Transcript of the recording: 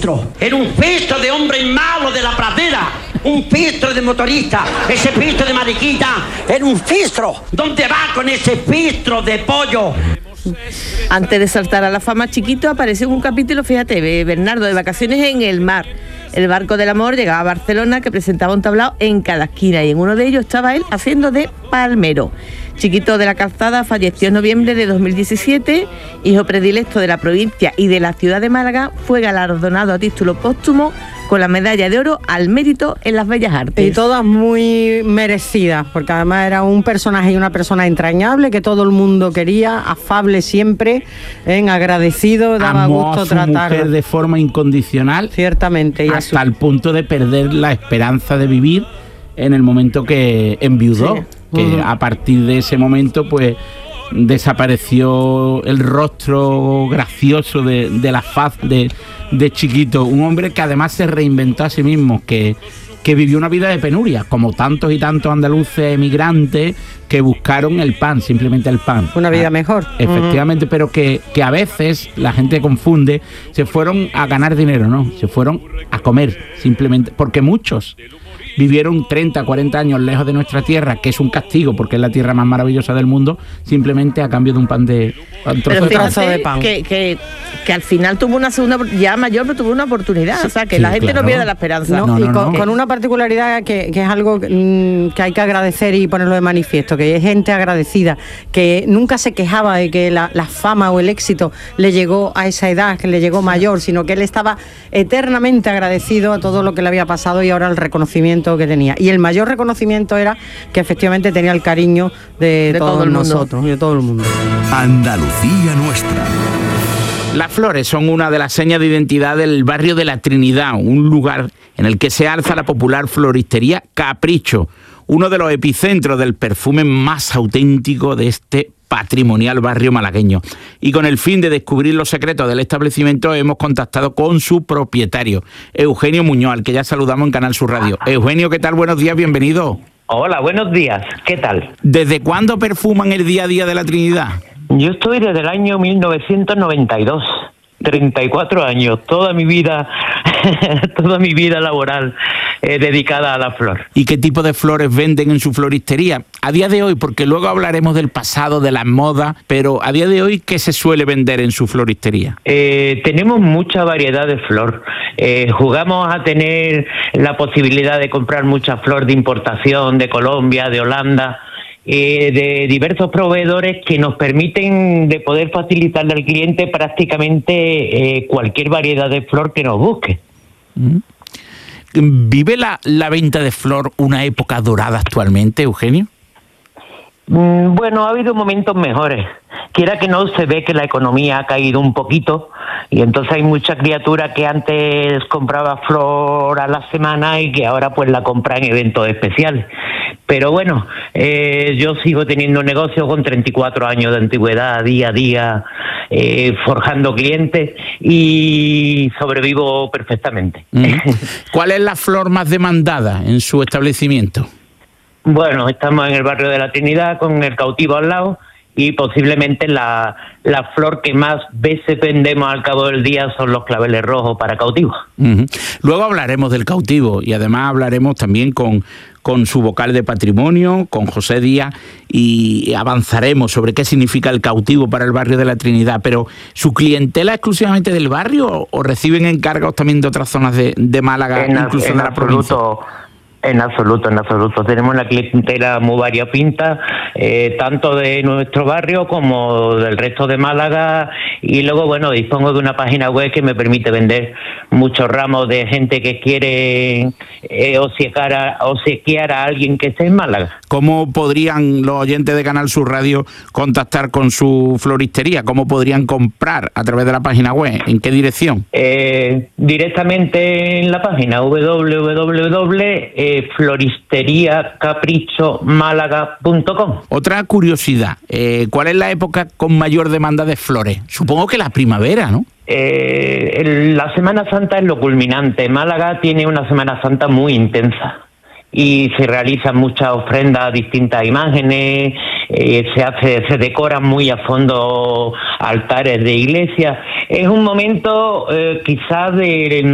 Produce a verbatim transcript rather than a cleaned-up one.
filtro, era un filtro de hombre malo de la pradera, un filtro de motorista, ese filtro de mariquita, era un filtro. ¿Dónde va con ese filtro de pollo? Antes de saltar a la fama, Chiquito apareció en un capítulo, fíjate, Bernardo, de Vacaciones en el Mar. El barco del amor llegaba a Barcelona, que presentaba un tablao en cada esquina, y en uno de ellos estaba él haciendo de palmero. Chiquito de la Calzada falleció en noviembre de dos mil diecisiete, hijo predilecto de la provincia y de la ciudad de Málaga, fue galardonado a título póstumo con la medalla de oro al mérito en las bellas artes. Y todas muy merecidas, porque además era un personaje y una persona entrañable que todo el mundo quería, afable siempre, en agradecido, daba Amó gusto a su tratar mujer de forma incondicional, ciertamente, y hasta su... el punto de perder la esperanza de vivir en el momento que enviudó, sí. que uh-huh. a partir de ese momento pues desapareció el rostro gracioso de, de la faz de, de Chiquito, un hombre que además se reinventó a sí mismo, que, que vivió una vida de penuria, como tantos y tantos andaluces emigrantes que buscaron el pan, simplemente el pan. Una vida mejor. Efectivamente, uh-huh. pero que, que a veces la gente confunde, se fueron a ganar dinero, no, se fueron a comer, simplemente, porque muchos vivieron treinta, cuarenta años lejos de nuestra tierra, que es un castigo porque es la tierra más maravillosa del mundo, simplemente a cambio de un pan de un trozo, pero de, trozo pan. de pan. Que, que, que al final tuvo una segunda, ya mayor, pero tuvo una oportunidad. Sí, o sea, que sí, la gente claro. no pierde la esperanza. No, no, y no, con, no. con una particularidad que, que es algo mmm, que hay que agradecer y ponerlo de manifiesto, que es gente agradecida, que nunca se quejaba de que la, la fama o el éxito le llegó a esa edad, que le llegó mayor, sino que él estaba eternamente agradecido a todo lo que le había pasado y ahora el reconocimiento que tenía. Y el mayor reconocimiento era que efectivamente tenía el cariño de, de todos todo nosotros y de todo el mundo. Andalucía nuestra. Las flores son una de las señas de identidad del barrio de la Trinidad, un lugar en el que se alza la popular floristería Capricho, uno de los epicentros del perfume más auténtico de este patrimonial barrio malagueño. Y con el fin de descubrir los secretos del establecimiento hemos contactado con su propietario, Eugenio Muñoz, al que ya saludamos en Canal Sur Radio. Eugenio, ¿qué tal? Buenos días, bienvenido. Hola, buenos días, ¿qué tal? ¿Desde cuándo perfuman el día a día de la Trinidad? Yo estoy desde el año mil novecientos noventa y dos. treinta y cuatro años, toda mi vida, toda mi vida laboral eh, dedicada a la flor. ¿Y qué tipo de flores venden en su floristería? A día de hoy, porque luego hablaremos del pasado, de las modas, pero a día de hoy, ¿qué se suele vender en su floristería? Eh, tenemos mucha variedad de flor. Eh, jugamos a tener la posibilidad de comprar mucha flor de importación de Colombia, de Holanda, Eh, de diversos proveedores que nos permiten de poder facilitarle al cliente prácticamente eh, cualquier variedad de flor que nos busque. ¿Vive la, la venta de flor una época dorada actualmente, Eugenio? Mm, bueno, ha habido momentos mejores. Quiera que no, se ve que la economía ha caído un poquito y entonces hay mucha criatura que antes compraba flor a la semana y que ahora pues la compra en eventos especiales. Pero bueno, eh, yo sigo teniendo un negocio con treinta y cuatro años de antigüedad, día a día, eh, forjando clientes y sobrevivo perfectamente. Mm. ¿Cuál es la flor más demandada en su establecimiento? Bueno, estamos en el barrio de la Trinidad con el cautivo al lado y posiblemente la, la flor que más veces vendemos al cabo del día son los claveles rojos para cautivos. Uh-huh. Luego hablaremos del cautivo y además hablaremos también con, con su vocal de patrimonio, con José Díaz, y avanzaremos sobre qué significa el cautivo para el barrio de la Trinidad. Pero, ¿su clientela es exclusivamente del barrio o reciben encargos también de otras zonas de, de Málaga, en incluso en de la provincia? En absoluto, en absoluto. Tenemos una clientela muy variopinta, eh, tanto de nuestro barrio como del resto de Málaga. Y luego, bueno, dispongo de una página web que me permite vender muchos ramos de gente que quiere eh, obsequiar, a, obsequiar a alguien que esté en Málaga. ¿Cómo podrían los oyentes de Canal Sur Radio contactar con su floristería? ¿Cómo podrían comprar a través de la página web? ¿En qué dirección? Eh, directamente en la página doble u doble u doble u punto floristería capricho málaga punto com. Otra curiosidad, eh, ¿cuál es la época con mayor demanda de flores? Supongo que la primavera, ¿no? Eh, el, la Semana Santa es lo culminante. Málaga tiene una Semana Santa muy intensa y se realizan muchas ofrendas a distintas imágenes, eh, se hace, se decoran muy a fondo altares de iglesia. Es un momento eh, quizás de